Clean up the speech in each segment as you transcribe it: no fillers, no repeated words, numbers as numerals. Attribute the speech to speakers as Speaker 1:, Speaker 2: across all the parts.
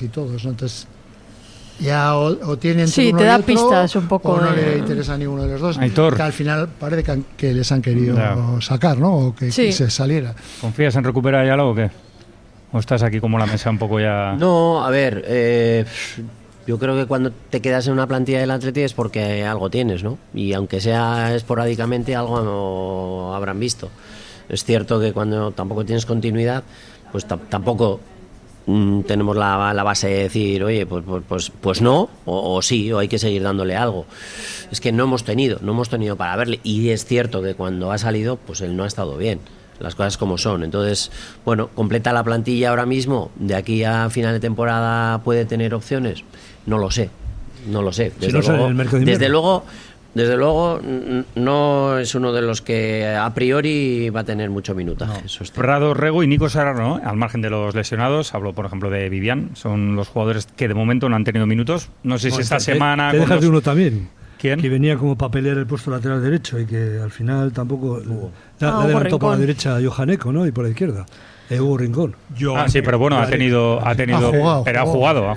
Speaker 1: casi todos, ¿no? Entonces ya o tienen
Speaker 2: sí, te da pistas un poco,
Speaker 1: o no le interesa a ninguno de los dos,
Speaker 3: Aitor,
Speaker 1: que al final parece que les han querido sacar, ¿no? O que se saliera.
Speaker 3: ¿Confías en recuperar ya algo o qué? ¿O estás aquí como la mesa un poco ya...?
Speaker 4: No, a ver, yo creo que cuando te quedas en una plantilla del Atleti es porque algo tienes, ¿no? Y aunque sea esporádicamente, algo habrán visto. Es cierto que cuando tampoco tienes continuidad, pues tampoco tenemos la base de decir, oye, pues no, o sí, o hay que seguir dándole algo. Es que no hemos tenido para verle, y es cierto que cuando ha salido, pues él no ha estado bien, las cosas como son. Entonces, bueno, completa la plantilla ahora mismo, de aquí a final de temporada puede tener opciones, no lo sé. Desde luego no es uno de los que a priori va a tener mucho minutaje.
Speaker 3: No.
Speaker 4: Eso
Speaker 3: Prado, Rego y Nico Serrano, al margen de los lesionados, hablo por ejemplo de Vivian, son los jugadores que de momento no han tenido minutos. No sé si esta semana...
Speaker 5: Te dejas de uno también.
Speaker 3: ¿Quién?
Speaker 5: Que venía como para pelear el puesto lateral derecho y que al final tampoco... Le adelantó por la derecha a Johaneco, ¿no? Y por la izquierda. Hugo Rincón.
Speaker 3: Sí, pero bueno, ha tenido pero ha jugado.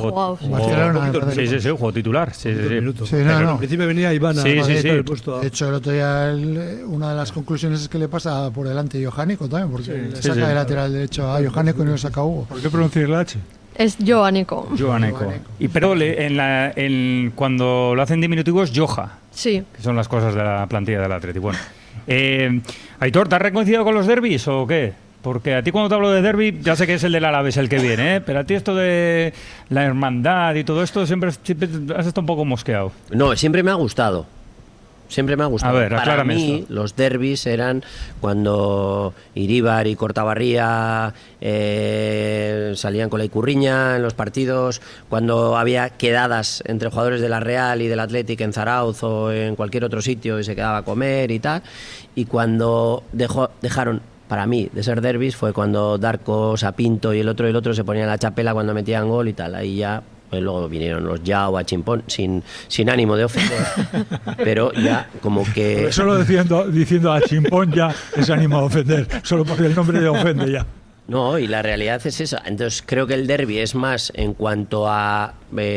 Speaker 3: Sí, jugó titular. Sí.
Speaker 5: Al principio venía Iván a el puesto.
Speaker 1: De hecho, el otro día una de las conclusiones es que le pasa por delante Johaneco también, porque le saca de lateral derecho a Johaneco y no le saca a Hugo.
Speaker 6: ¿Por qué pronunciar la H?
Speaker 2: Es Johaneco.
Speaker 3: Y pero cuando lo hacen diminutivos, Joha.
Speaker 2: Sí.
Speaker 3: Que son las cosas de la plantilla del Atleti. Bueno, Aitor, ¿te has reconciliado con los derbis o qué? Porque a ti cuando te hablo de derbi, ya sé que es el del Alavés el que viene, ¿eh? Pero a ti esto de la hermandad y todo esto siempre has estado un poco mosqueado.
Speaker 4: No, siempre me ha gustado. A ver, para mí
Speaker 3: esto.
Speaker 4: Los derbis eran cuando Iríbar y Cortabarría salían con la Icurriña en los partidos, cuando había quedadas entre jugadores de la Real y del Athletic en Zarauz o en cualquier otro sitio y se quedaba a comer y tal, y cuando dejaron para mí de ser derbis fue cuando Darko, Sapinto y el otro se ponían la chapela cuando metían gol y tal. Ahí ya, pues luego vinieron los Yao a Chimpón sin ánimo de ofender, pero ya como que...
Speaker 6: Solo diciendo a Chimpón ya es ánimo de ofender, solo porque el nombre de ofende ya.
Speaker 4: No, y la realidad es esa. Entonces creo que el derbi es más en cuanto a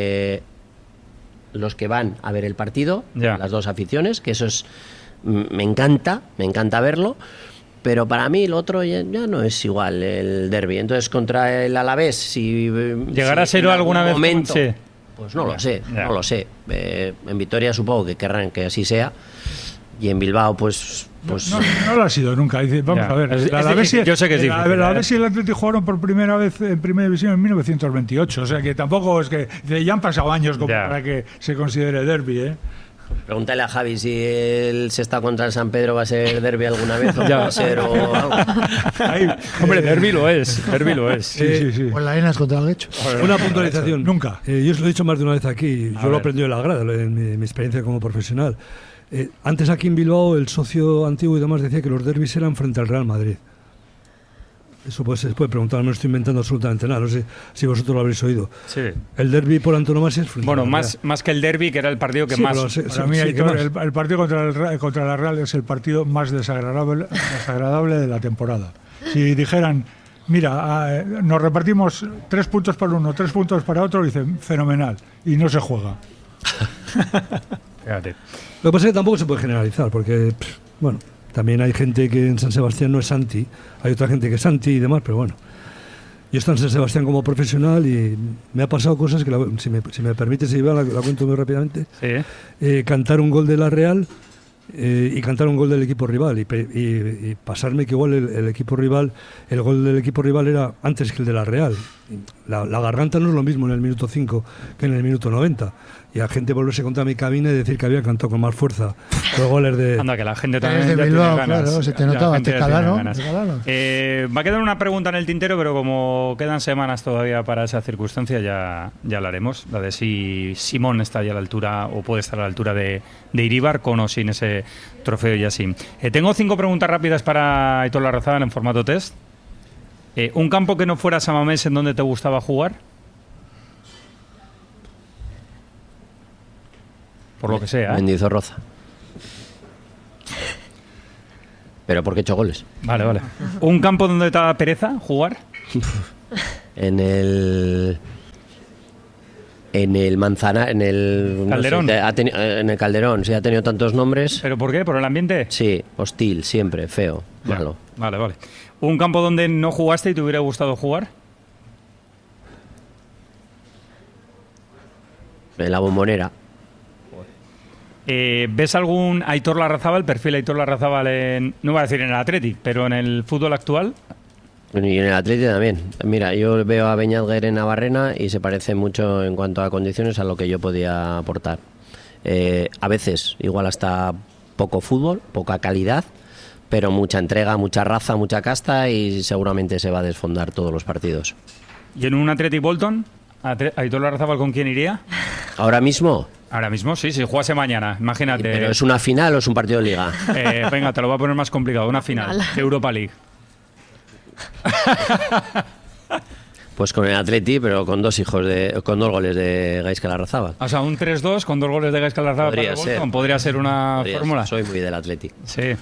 Speaker 4: los que van a ver el partido, las dos aficiones, que eso es... me encanta verlo. Pero para mí el otro ya no es igual el derbi. Entonces contra el Alavés, si
Speaker 3: llegará a ser alguna vez
Speaker 4: momento, pues no lo sé. En Vitoria supongo que querrán que así sea, y en Bilbao pues
Speaker 6: no lo ha sido nunca. Vamos a ver,
Speaker 3: yo sé que es difícil.
Speaker 6: El Alavés y el Atlético jugaron por primera vez en Primera División en 1928, o sea que tampoco es que ya han pasado años como para que se considere derbi, ¿eh?
Speaker 4: Pregúntale a Javi si el Sestao contra el San Pedro va a ser derbi alguna vez o va a ser o algo.
Speaker 3: Hombre, derbi lo es.
Speaker 6: Sí.
Speaker 1: O la Enas contra el Guecho.
Speaker 5: Una puntualización.
Speaker 6: Nunca.
Speaker 5: Yo os lo he dicho más de una vez aquí. Yo lo aprendí en la grada, en mi experiencia como profesional. Antes aquí en Bilbao el socio antiguo y demás decía que los derbis eran frente al Real Madrid. Eso pues se puede preguntar, no me estoy inventando absolutamente nada, no sé si vosotros lo habréis oído.
Speaker 3: Sí.
Speaker 5: El derbi por antonomasia es frente
Speaker 3: bueno, más que el derbi, que era el partido que más...
Speaker 6: Para mí, el partido contra la Real es el partido más desagradable de la temporada. Si dijeran, mira, nos repartimos 3 puntos para uno, 3 puntos para otro, dicen, fenomenal, y no se juega.
Speaker 3: Fíjate.
Speaker 5: Lo que pasa es que tampoco se puede generalizar, porque, bueno... También hay gente que en San Sebastián no es anti, hay otra gente que es anti y demás, pero bueno. Yo estoy en San Sebastián como profesional y me ha pasado cosas que, si me permite, la cuento muy rápidamente.
Speaker 3: Sí.
Speaker 5: Cantar un gol de la Real y cantar un gol del equipo rival y pasarme que igual el equipo rival, el gol del equipo rival era antes que el de la Real. La garganta no es lo mismo en el minuto 5 que en el minuto 90. Y a gente volverse contra mi cabina y decir que había cantado con más fuerza los goles de...
Speaker 3: Anda, que la gente también
Speaker 1: de
Speaker 3: ya
Speaker 1: Bilbao,
Speaker 3: tiene ganas.
Speaker 1: claro, se te notaba, te calaron.
Speaker 3: Va a quedar una pregunta en el tintero, pero como quedan semanas todavía para esa circunstancia, ya la haremos. La de si Simón está ya a la altura o puede estar a la altura de Iríbar, con o sin ese trofeo y así. Tengo 5 preguntas rápidas para Aitor Larrazábal en formato test. ¿Un campo que no fuera Samamés en donde te gustaba jugar? Por lo que sea.
Speaker 4: Mendizorroza. Pero porque he hecho goles.
Speaker 3: Vale. ¿Un campo donde te da pereza jugar?
Speaker 4: En el En el Manzana, en el
Speaker 3: Calderón.
Speaker 4: No sé, en el Calderón, sí, ha tenido tantos nombres.
Speaker 3: ¿Pero por qué? ¿Por el ambiente?
Speaker 4: Sí, hostil, siempre, feo,
Speaker 3: Ya.
Speaker 4: malo.
Speaker 3: Vale, vale. ¿Un campo donde no jugaste y te hubiera gustado jugar?
Speaker 4: En la Bombonera.
Speaker 3: ¿Ves algún Aitor Larrazábal, el perfil Aitor Larrazábal no voy a decir en el Athletic, pero en el fútbol actual?
Speaker 4: Y en el Atlético también. Mira, yo veo a Beñat en Navarrena y se parece mucho en cuanto a condiciones a lo que yo podía aportar. A veces, igual hasta poco fútbol, poca calidad, pero mucha entrega, mucha raza, mucha casta y seguramente se va a desfondar todos los partidos.
Speaker 3: ¿Y en un Athletic Bolton? ¿Aitor Larrazábal con quién iría?
Speaker 4: Ahora mismo,
Speaker 3: Ahora mismo, sí, si jugase mañana, imagínate.
Speaker 4: ¿pero es una final o es un partido de liga?
Speaker 3: Venga, te lo voy a poner más complicado, una final de Europa League.
Speaker 4: Pues con el Atleti, pero con dos goles de Gaizka Larrazábal.
Speaker 3: O sea, un 3-2 con 2 goles de Gaizka Larrazábal para el Bolton. Podría ser una
Speaker 4: Podría
Speaker 3: fórmula.
Speaker 4: ser. Soy muy del Atleti.
Speaker 3: Sí.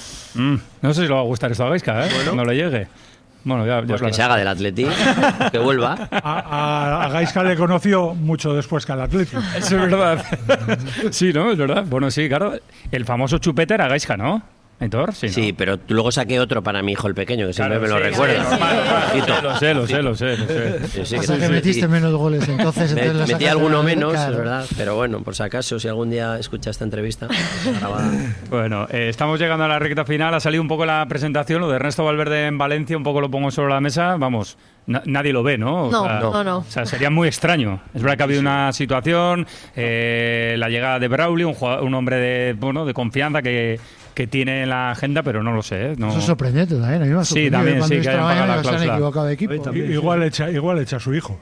Speaker 3: No sé si le va a gustar esto a Gaizka, cuando le llegue. Bueno, ya
Speaker 4: Pues que
Speaker 3: hablarás.
Speaker 4: se haga del Atleti, que vuelva.
Speaker 6: A Gaizka le conoció mucho después que al Atlético.
Speaker 3: Eso es verdad. Sí, ¿no? Es verdad. Bueno, sí, claro. El famoso chupete era Gaizka, ¿no? Aitor, sí, ¿no?
Speaker 4: Sí, pero luego saqué otro para mi hijo el pequeño, que siempre
Speaker 3: Claro,
Speaker 4: me lo
Speaker 3: sí,
Speaker 4: recuerda.
Speaker 3: sí,
Speaker 4: Ojito.
Speaker 3: Lo sé.
Speaker 4: Sí, sí,
Speaker 1: O
Speaker 4: que
Speaker 1: sea,
Speaker 4: sí,
Speaker 1: que
Speaker 4: sí.
Speaker 1: metiste menos goles, entonces lo
Speaker 4: Metí
Speaker 1: sacaste
Speaker 4: alguno
Speaker 1: de-
Speaker 4: menos,
Speaker 1: claro.
Speaker 4: es verdad, pero bueno, por si acaso, si algún día escucha esta entrevista grabada.
Speaker 3: Bueno, estamos llegando a la recta final. Ha salido un poco la presentación. Lo de Ernesto Valverde en Valencia, un poco lo pongo sobre la mesa. Vamos, nadie lo ve, ¿no?
Speaker 2: No.
Speaker 3: O sea, sería muy extraño. Es verdad que ha habido una situación, la llegada de Braulio, un hombre de confianza que tiene en la agenda, pero no lo sé. ¿no?
Speaker 1: Eso es sorprendente también. A mí me ha
Speaker 3: Sí,
Speaker 1: sorprendido
Speaker 3: también,
Speaker 1: cuando
Speaker 3: sí,
Speaker 1: he
Speaker 3: que
Speaker 1: visto
Speaker 3: hayan
Speaker 1: la
Speaker 3: pagado
Speaker 1: mañana
Speaker 3: la
Speaker 1: que se han
Speaker 3: cláusula.
Speaker 1: equivocado de equipo.
Speaker 5: Ahí también.
Speaker 6: Igual echa su hijo.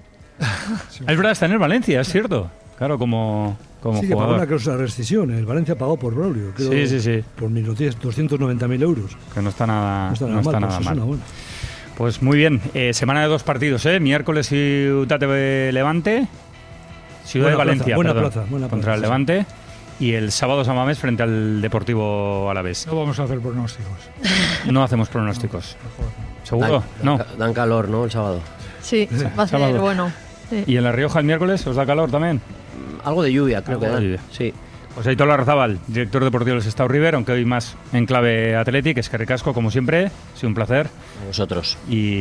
Speaker 3: Es verdad, está en el Valencia, es cierto. Claro, como
Speaker 5: Sí, que pagó
Speaker 3: jugador.
Speaker 5: una cláusula de rescisión. El Valencia pagó por Braulio. Creo,
Speaker 3: Sí.
Speaker 5: Por mis noticias, 290.000 euros.
Speaker 3: Que no está nada,
Speaker 5: No está nada mal. Pues es una buena.
Speaker 3: Pues muy bien, semana de 2 partidos, miércoles Ciudad de Levante, Ciudad de
Speaker 5: Buena
Speaker 3: Valencia,
Speaker 5: plaza, buena
Speaker 3: perdón,
Speaker 5: plaza, buena
Speaker 3: contra el
Speaker 5: plaza,
Speaker 3: Levante, y el sábado San Mamés frente al Deportivo Alavés.
Speaker 6: No vamos a hacer pronósticos.
Speaker 3: No hacemos pronósticos. ¿Seguro? No.
Speaker 4: Dan calor, ¿no? El sábado.
Speaker 2: Sí, va a ser
Speaker 3: Sábado.
Speaker 2: bueno. Sí.
Speaker 3: ¿Y en La Rioja el miércoles os da calor también?
Speaker 4: Algo de lluvia, creo que
Speaker 3: Algo
Speaker 4: da.
Speaker 3: de lluvia.
Speaker 4: Sí.
Speaker 3: Pues Aitor Larrazábal, director deportivo del Sestao River, aunque hoy más en clave Athletic, es que ricasco como siempre, ha sido un placer
Speaker 4: A vosotros.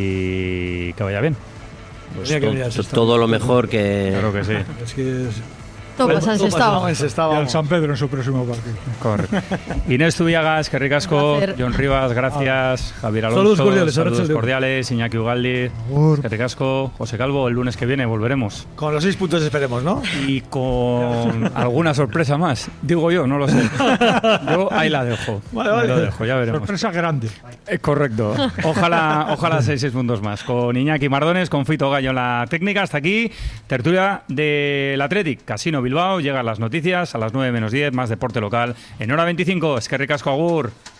Speaker 3: y que vaya bien.
Speaker 4: Pues
Speaker 5: Tenía que venir al Sestao.
Speaker 4: todo lo mejor que...
Speaker 3: Claro que sí.
Speaker 5: Es que
Speaker 2: Todo pasa en Sestao.
Speaker 6: Y al San Pedro en su próximo partido.
Speaker 3: Correcto. Inés Tubiagas, que ricasco.
Speaker 2: Un placer.
Speaker 3: John Rivas, gracias. Javier Alonso,
Speaker 5: Saludos cordiales,
Speaker 3: saludos
Speaker 5: Arratsaldeon.
Speaker 3: cordiales. Iñaki Ugaldi,
Speaker 1: Agur.
Speaker 3: que ricasco. José Calvo, el lunes que viene volveremos.
Speaker 7: Con los 6 puntos esperemos, ¿no?
Speaker 3: Y con alguna sorpresa más. Digo yo, no lo sé. Yo ahí la dejo.
Speaker 7: Vale,
Speaker 3: Ahí
Speaker 7: vale.
Speaker 3: lo dejo, ya veremos.
Speaker 6: Sorpresa grande.
Speaker 3: Correcto. Ojalá 6 puntos más. Con Iñaki Mardones, con Fito Gallo en la técnica. Hasta aquí, tertulia del Athletic. Casino Bilbao. Llegan las noticias a las 9 menos 10. Más deporte local en hora 25. Es que ricasco, agur.